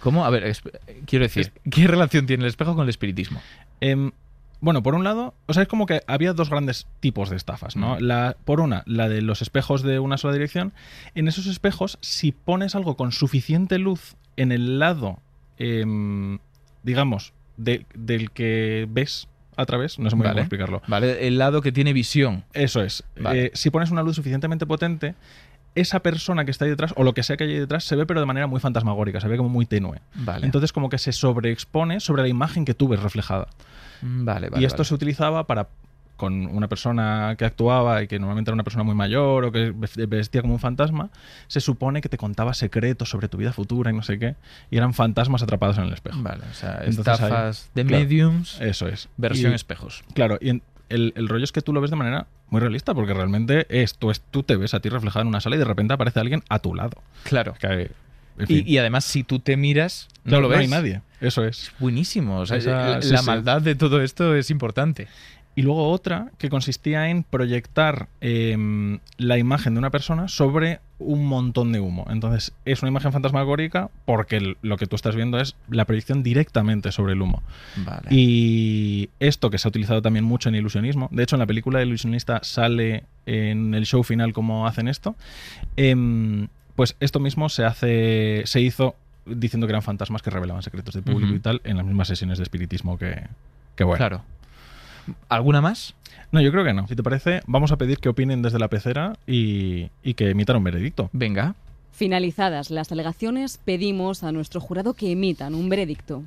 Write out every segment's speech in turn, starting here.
¿Cómo? A ver, quiero decir, ¿qué relación tiene el espejo con el espiritismo? Bueno, por un lado, o sea, es como que había dos grandes tipos de estafas, ¿no? Por una, la de los espejos de una sola dirección. En esos espejos, si pones algo con suficiente luz en el lado, digamos, del que ves a través, no sé muy bien cómo explicarlo. Vale, el lado que tiene visión. Eso es. Vale. Si pones una luz suficientemente potente, esa persona que está ahí detrás, o lo que sea que hay ahí detrás, se ve pero de manera muy fantasmagórica, se ve como muy tenue. Vale. Entonces como que se sobreexpone sobre la imagen que tú ves reflejada. Y esto se utilizaba con una persona que actuaba y que normalmente era una persona muy mayor o que vestía como un fantasma, se supone que te contaba secretos sobre tu vida futura y no sé qué, y eran fantasmas atrapados en el espejo. Vale, o sea, entonces estafas de mediums. Eso es. Versión espejos. Claro, y el rollo es que tú lo ves de manera muy realista, porque realmente tú te ves a ti reflejado en una sala y de repente aparece alguien a tu lado. Claro. Que, en fin. Y además, si tú te miras, no lo ves. No hay nadie. Eso es. Buenísimo. O sea, la maldad de todo esto es importante. Y luego otra que consistía en proyectar la imagen de una persona sobre un montón de humo. Entonces es una imagen fantasmagórica porque lo que tú estás viendo es la proyección directamente sobre el humo. Vale. Y esto que se ha utilizado también mucho en ilusionismo, de hecho en la película de Ilusionista sale en el show final cómo hacen esto, pues esto mismo se hizo diciendo que eran fantasmas que revelaban secretos del público y tal en las mismas sesiones de espiritismo que bueno. Claro. ¿Alguna más? No, yo creo que no. Si te parece, vamos a pedir que opinen desde la pecera y que emitan un veredicto. Venga. Finalizadas las alegaciones, pedimos a nuestro jurado que emitan un veredicto.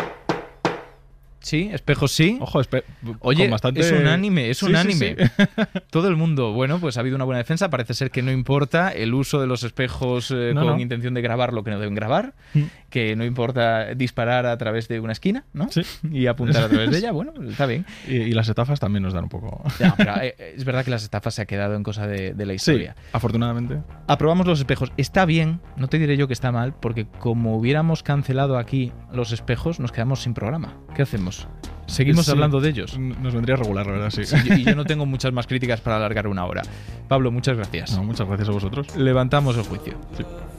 Sí, espejos sí. Ojo, oye, bastante... es unánime, es unánime. Sí. Todo el mundo, bueno, pues ha habido una buena defensa. Parece ser que no importa el uso de los espejos con intención de grabar lo que no deben grabar, que no importa disparar a través de una esquina, ¿no? Sí. Y apuntar a través de ella, bueno, está bien. Y las estafas también nos dan un poco... No, pero es verdad que las estafas se ha quedado en cosa de la historia. Sí, afortunadamente. Aprobamos los espejos. Está bien, no te diré yo que está mal, porque como hubiéramos cancelado aquí los espejos, nos quedamos sin programa. ¿Qué hacemos? ¿Seguimos hablando de ellos? Nos vendría regular, la verdad, sí. Y yo no tengo muchas más críticas para alargar una hora. Pablo, muchas gracias. No, muchas gracias a vosotros. Levantamos el juicio. Sí.